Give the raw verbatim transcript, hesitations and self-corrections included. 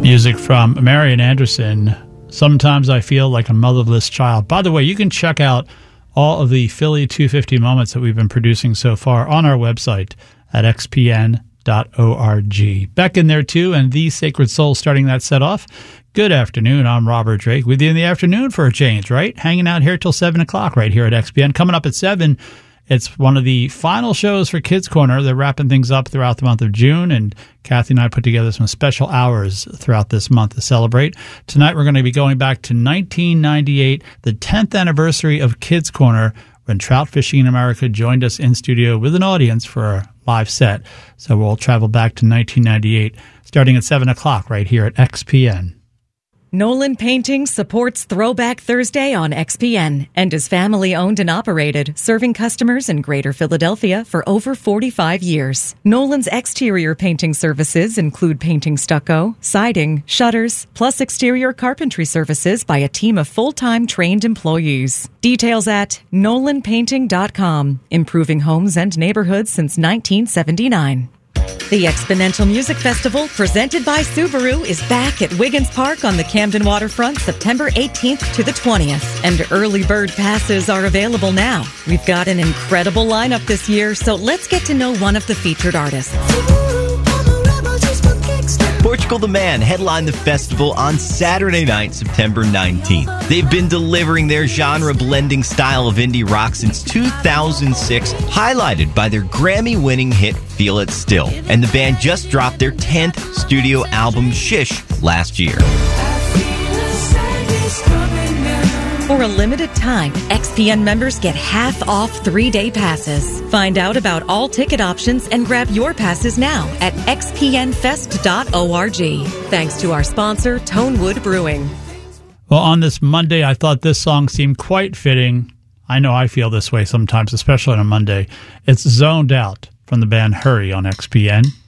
Music from Marian Anderson. Sometimes I feel like a motherless child. By the way, you can check out all of the Philly two fifty moments that we've been producing so far on our website at x p n dot org. Beck in there too, and The Sacred Soul starting that set off. Good afternoon. I'm Robert Drake with you in the afternoon for a change, right? Hanging out here till seven o'clock right here at X P N. Coming up at seven, it's one of the final shows for Kids Corner. They're wrapping things up throughout the month of June, and Kathy and I put together some special hours throughout this month to celebrate. Tonight we're going to be going back to nineteen ninety-eight, the tenth anniversary of Kids Corner, when Trout Fishing in America joined us in studio with an audience for a live set. So we'll travel back to nineteen ninety-eight, starting at seven o'clock right here at X P N. Nolan Painting supports Throwback Thursday on X P N and is family owned and operated, serving customers in Greater Philadelphia for over forty-five years. Nolan's exterior painting services include painting stucco, siding, shutters, plus exterior carpentry services by a team of full-time trained employees. Details at nolan painting dot com, improving homes and neighborhoods since nineteen seventy-nine. The Exponential Music Festival, presented by Subaru, is back at Wiggins Park on the Camden Waterfront September eighteenth to the twentieth, and early bird passes are available now. We've got an incredible lineup this year, so let's get to know one of the featured artists. Portugal the Man headlined the festival on Saturday night, September nineteenth. They've been delivering their genre-blending style of indie rock since two thousand six, highlighted by their Grammy-winning hit Feel It Still. And the band just dropped their tenth studio album, Shish, last year. For a limited time, X P N members get half off three-day passes. Find out about all ticket options and grab your passes now at x p n fest dot org. Thanks to our sponsor, Tonewood Brewing. Well, on this Monday, I thought this song seemed quite fitting. I know I feel this way sometimes, especially on a Monday. It's Zoned Out from the band Hurry on X P N.